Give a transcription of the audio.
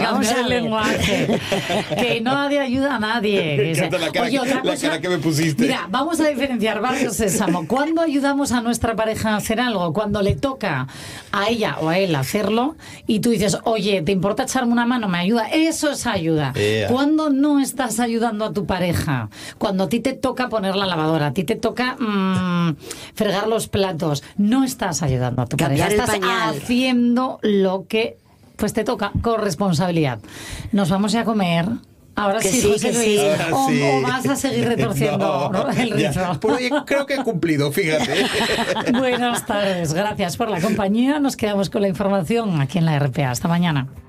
cambiar el lenguaje. Que nadie ayuda a nadie. Me encanta la cara, Oye, otra la cosa, cara que me pusiste. Mira, vamos a diferenciar, Barrio Sésamo. ¿Cuándo ayudamos a nuestra pareja a hacer algo? Cuando le toca a ella o a él hacerlo y tú dices, oye, ¿te importa echarme una mano? ¿Me ayuda? Eso es ayuda. ¿Cuándo no estás ayudando a tu pareja? Cuando a ti te toca poner la lavadora, a ti te toca fregar los platos, no estás ayudando a tu pareja. Estás haciendo lo que pues te toca con responsabilidad. Nos vamos a comer. Ahora sí, José Luis. O vas a seguir retorciendo el rizo. Pues oye, creo que he cumplido, fíjate. Buenas tardes, gracias por la compañía. Nos quedamos con la información aquí en la RPA. Hasta mañana.